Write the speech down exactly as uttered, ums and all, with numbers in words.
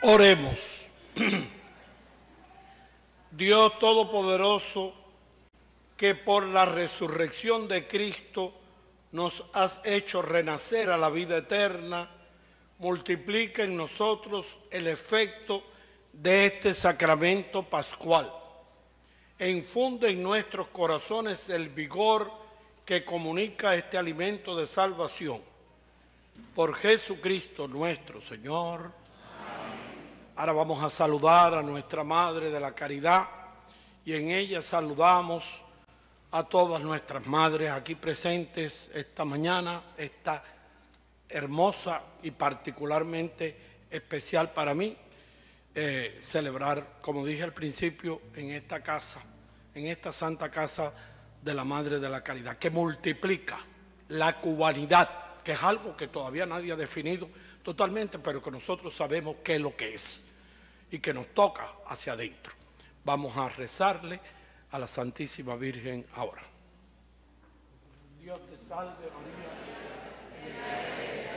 Oremos. Dios Todopoderoso, que por la resurrección de Cristo nos has hecho renacer a la vida eterna, multiplica en nosotros el efecto de este sacramento pascual e infunde en nuestros corazones el vigor que comunica este alimento de salvación. Por Jesucristo nuestro Señor. Ahora vamos a saludar a nuestra Madre de la Caridad y en ella saludamos a todas nuestras madres aquí presentes esta mañana, esta hermosa y particularmente especial para mí, eh, celebrar, como dije al principio, en esta casa, en esta santa casa de la Madre de la Caridad, que multiplica la cubanidad, que es algo que todavía nadie ha definido totalmente, pero que nosotros sabemos qué es lo que es y que nos toca hacia adentro. Vamos a rezarle a la Santísima Virgen ahora.